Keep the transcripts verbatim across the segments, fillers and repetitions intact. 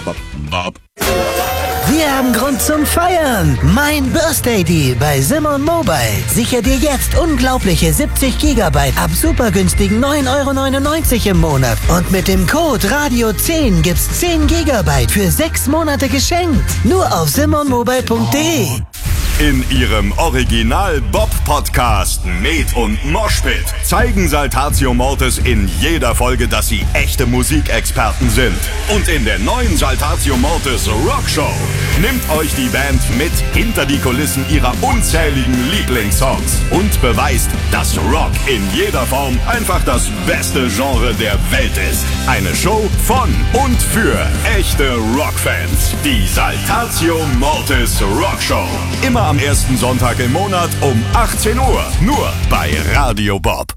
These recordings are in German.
Wir haben Grund zum Feiern. Mein Birthday Deal bei Simon Mobile. Sichere dir jetzt unglaubliche siebzig Gigabyte ab super günstigen neun Euro neunundneunzig im Monat. Und mit dem Code Radio zehn gibt's zehn Gigabyte für sechs Monate geschenkt. Nur auf simon mobile punkt de. In ihrem Original-Bob-Podcast Med und Moshpit zeigen Saltatio Mortis in jeder Folge, dass sie echte Musikexperten sind. Und in der neuen Saltatio Mortis Rockshow nimmt euch die Band mit hinter die Kulissen ihrer unzähligen Lieblingssongs und beweist, dass Rock in jeder Form einfach das beste Genre der Welt ist. Eine Show von und für echte Rockfans. Die Saltatio Mortis Rockshow. Immer am ersten Sonntag im Monat um achtzehn Uhr. Nur bei Radio Bob.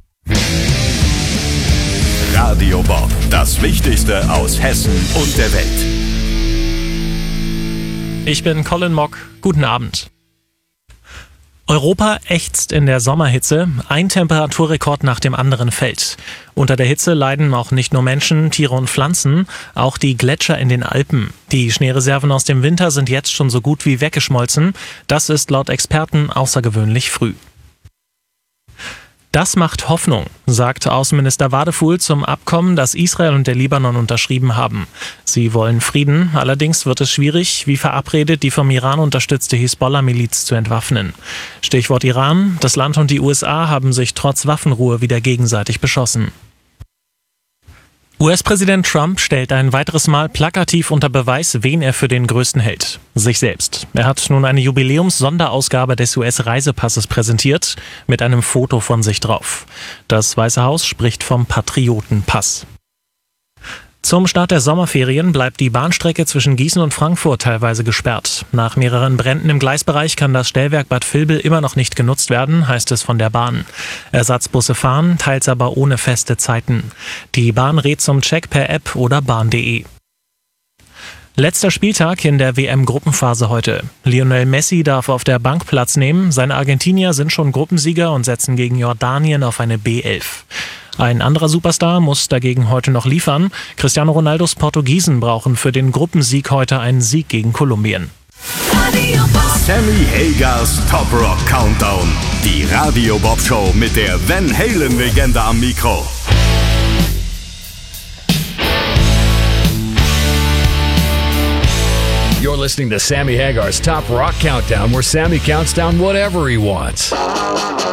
Radio Bob. Das Wichtigste aus Hessen und der Welt. Ich bin Colin Mock. Guten Abend. Europa ächzt in der Sommerhitze. Ein Temperaturrekord nach dem anderen fällt. Unter der Hitze leiden auch nicht nur Menschen, Tiere und Pflanzen, auch die Gletscher in den Alpen. Die Schneereserven aus dem Winter sind jetzt schon so gut wie weggeschmolzen. Das ist laut Experten außergewöhnlich früh. Das macht Hoffnung, sagt Außenminister Wadefuhl zum Abkommen, das Israel und der Libanon unterschrieben haben. Sie wollen Frieden, allerdings wird es schwierig, wie verabredet, die vom Iran unterstützte Hisbollah-Miliz zu entwaffnen. Stichwort Iran, das Land und die U S A haben sich trotz Waffenruhe wieder gegenseitig beschossen. U S-Präsident Trump stellt ein weiteres Mal plakativ unter Beweis, wen er für den Größten hält. Sich selbst. Er hat nun eine Jubiläums-Sonderausgabe des U S-Reisepasses präsentiert, mit einem Foto von sich drauf. Das Weiße Haus spricht vom Patriotenpass. Zum Start der Sommerferien bleibt die Bahnstrecke zwischen Gießen und Frankfurt teilweise gesperrt. Nach mehreren Bränden im Gleisbereich kann das Stellwerk Bad Vilbel immer noch nicht genutzt werden, heißt es von der Bahn. Ersatzbusse fahren, teils aber ohne feste Zeiten. Die Bahn rät zum Check per App oder bahn punkt de. Letzter Spieltag in der W M-Gruppenphase heute. Lionel Messi darf auf der Bank Platz nehmen. Seine Argentinier sind schon Gruppensieger und setzen gegen Jordanien auf eine B elf. Ein anderer Superstar muss dagegen heute noch liefern. Cristiano Ronaldos Portugiesen brauchen für den Gruppensieg heute einen Sieg gegen Kolumbien. Sammy Hagers Top Rock Countdown. Die Radio Bob Show mit der Van Halen-Legende am Mikro. You're listening to Sammy Hagar's Top Rock Countdown, where Sammy counts down whatever he wants.